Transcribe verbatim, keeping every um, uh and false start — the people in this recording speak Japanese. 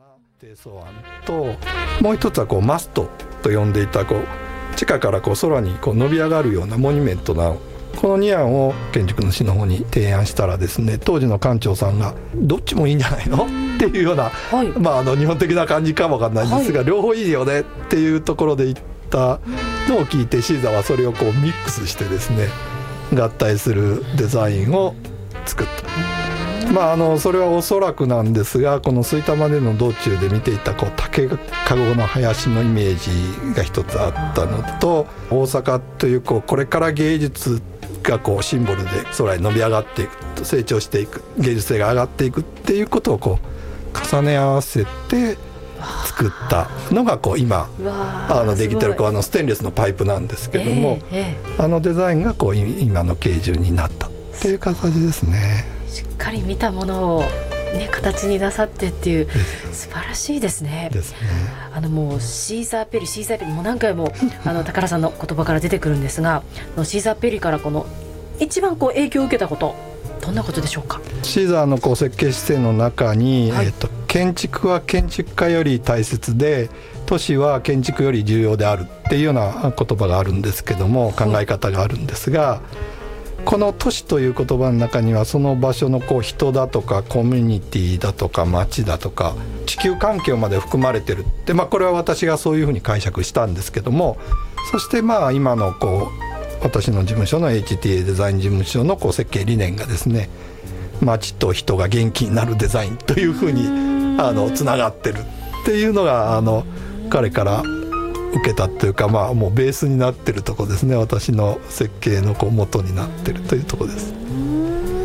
低層案と、もう一つはこうマストと呼んでいたこう地下からこう空にこう伸び上がるようなモニュメントなこのに案を建築主の方に提案したらですね、当時の館長さんがどっちもいいんじゃないのっていうような、はい、まあ、あの日本的な感じかもわかんないんですが、はい、両方いいよねっていうところで言ったのを聞いて、シーザーはそれをこうミックスしてですね、合体するデザインを作った。まあ、あのそれはおそらくなんですが、この吹田までの道中で見ていたこう竹籠の林のイメージが一つあったのと、大阪というこうこれから芸術がこうシンボルで空に伸び上がっていく、成長していく、芸術性が上がっていくっていうことをこう重ね合わせて作ったのがこう今あのできてるこうあのステンレスのパイプなんですけども、えーえー、あのデザインがこう今の形状になったっていう形ですね。 しっかり見たものを、ね、形になさってっていう素晴らしいですね。 ですね。 あのもうシーザーペリシーザーペリもう何回もあの宝さんの言葉から出てくるんですが、シーザーペリからこの一番こう影響を受けたこと、どんなことでしょうか。 シーザーのこう設計姿勢の中に、はい、えーと、建築は建築家より大切で都市は建築より重要であるっていうような言葉があるんですけども、考え方があるんですが、この都市という言葉の中にはその場所のこう人だとかコミュニティだとか街だとか地球環境まで含まれてるって、まあ、これは私がそういうふうに解釈したんですけども、そしてまあ今のこう私の事務所の エイチティーエー デザイン事務所のこう設計理念がですね、街と人が元気になるデザインというふうにあのつながってるっていうのがあの彼から受けたっていうか、まあもうベースになってるところですね。私の設計のこう元になってるというところです。